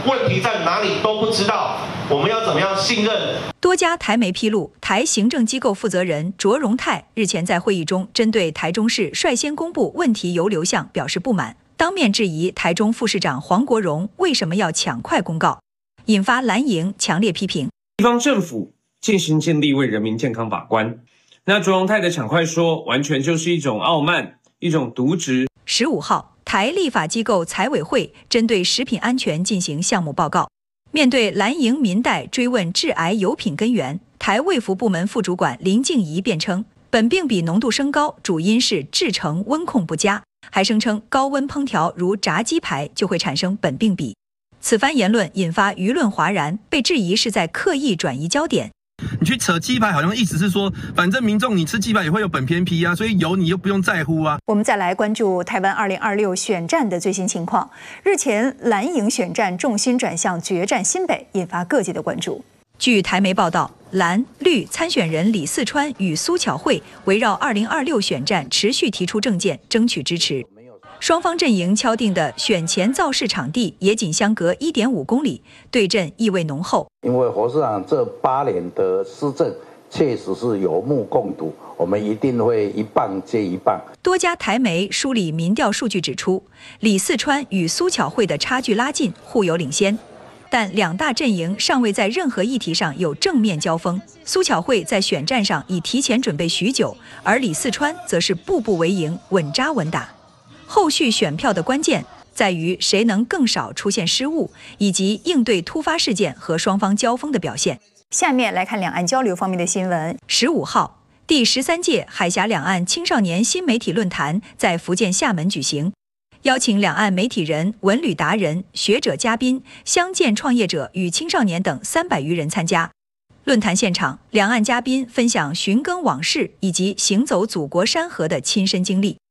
问题在哪里都不知道，我们要怎么样信任？ 多家台媒披露，台行政机构负责人卓荣泰日前在会议中针对台中市率先公布问题游流项表示不满，当面质疑台中副市长黄国荣为什么要抢快公告，引发蓝营强烈批评。 地方政府尽心尽力为人民健康把关，那卓荣泰的抢快说，完全就是一种傲慢，一种渎职。 15号，台立法机构财委会针对食品安全进行项目报告。面对蓝营民代追问致癌油品根源，台卫福部门副主管林静怡辩称，苯并芘浓度升高主因是制程温控不佳，还声称高温烹调如炸鸡排就会产生苯并芘。此番言论引发舆论哗然，被质疑是在刻意转移焦点。 你去扯鸡排，好像意思是说，反正民众你吃鸡排也会有苯偏批啊，所以油你又不用在乎啊。 我们再来关注台湾2026选战的最新情况。日前，蓝营选战重心转向决战新北，引发各界的关注。 据台媒报道，蓝绿参选人李四川与苏巧慧围绕2026选战持续提出政见，争取支持。双方阵营敲定的选前造势场地也仅相隔1.5公里，对阵意味浓厚。 因为侯市长这8年的施政确实是有目共睹，我们一定会一棒接一棒。 多家台媒梳理民调数据指出，李四川与苏巧慧的差距拉近，互有领先。但两大阵营尚未在任何议题上有正面交锋。苏巧慧在选战上已提前准备许久，而李四川则是步步为营，稳扎稳打。后续选票的关键在于谁能更少出现失误，以及应对突发事件和双方交锋的表现。 下面来看两岸交流方面的新闻。 15号，第13届海峡两岸青少年新媒体论坛在福建厦门举行，邀请两岸媒体人、文旅达人、学者嘉宾、乡建创业者与青少年等300余人参加。论坛现场，两岸嘉宾分享寻耕往事以及行走祖国山河的亲身经历。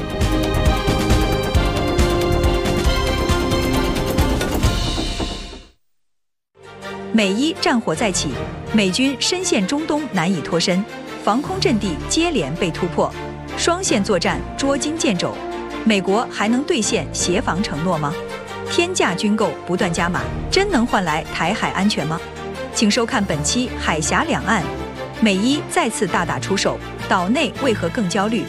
美伊战火再起，美军深陷中东难以脱身，防空阵地接连被突破，双线作战捉襟见肘。美国还能兑现协防承诺吗？天价军购不断加码，真能换来台海安全吗？请收看本期海峡两岸，美伊再次大打出手，岛内为何更焦虑？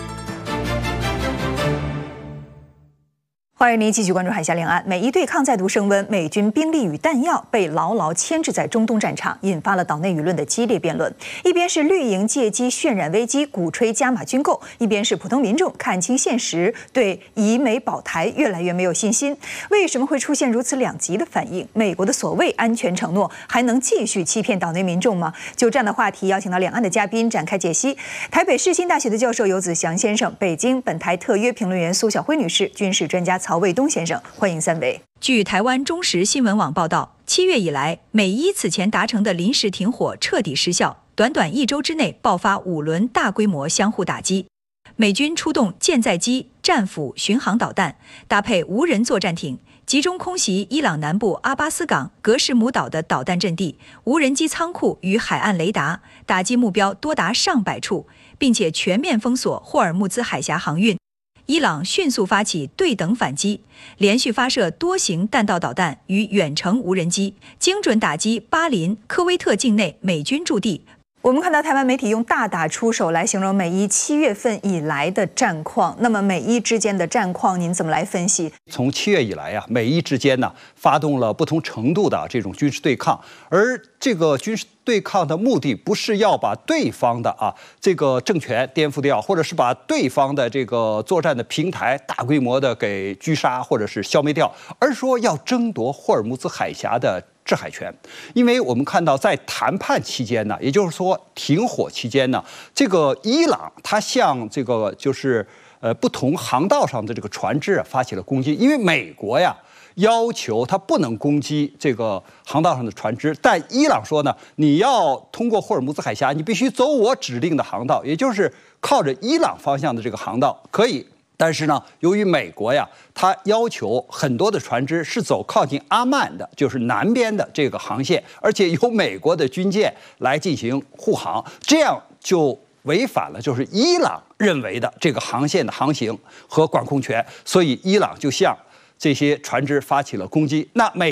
欢迎您继续关注海峡两岸。美伊对抗再度升温，美军兵力与弹药被牢牢牵制在中东战场，引发了岛内舆论的激烈辩论。一边是绿营借机渲染危机，鼓吹加码军购；一边是普通民众看清现实，对以美保台越来越没有信心。为什么会出现如此两极的反应？美国的所谓安全承诺还能继续欺骗岛内民众吗？就这样的话题，邀请到两岸的嘉宾展开解析。台北世新大学的教授游子祥先生，北京本台特约评论员苏晓辉女士，军事专家曹卫东先生，欢迎三位。 据台湾中时新闻网报道，7月以来，美伊此前达成的临时停火彻底失效，短短1周之内爆发5轮大规模相互打击。美军出动舰载机、战斧、巡航导弹，搭配无人作战艇，集中空袭伊朗南部阿巴斯港、格什姆岛的导弹阵地、无人机仓库与海岸雷达，打击目标多达上百处，并且全面封锁霍尔木兹海峡航运。伊朗迅速发起对等反击，连续发射多型弹道导弹与远程无人机，精准打击巴林、科威特境内美军驻地。 我们看到台湾媒体用大打出手来形容美伊7月份以来的战况，那么美伊之间的战况您怎么来分析？ 从7月以来啊，美伊之间呢发动了不同程度的这种军事对抗，而这个军事对抗的目的不是要把对方的这个政权颠覆掉，或者是把对方的这个作战的平台大规模的给狙杀或者是消灭掉，而是说要争夺霍尔木兹海峡的制海权。因为我们看到在谈判期间呢，也就是说停火期间呢，这个伊朗它向这个就是不同航道上的这个船只发起了攻击，因为美国呀要求它不能攻击这个航道上的船只，但伊朗说呢，你要通过霍尔木兹海峡，你必须走我指定的航道，也就是靠着伊朗方向的这个航道可以。但是呢，由于美国呀，它要求很多的船只是走靠近阿曼的，就是南边的这个航线，而且由美国的军舰来进行护航，这样就违反了就是伊朗认为的这个航线的航行和管控权，所以伊朗就向这些船只发起了攻击。那美